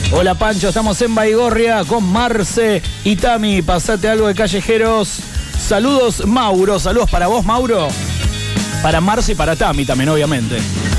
Hola Pancho, estamos en Baigorria con Marce y Tami. Pasate algo de callejeros. Saludos Mauro, saludos para vos Mauro. Para Marce y para Tami también, obviamente.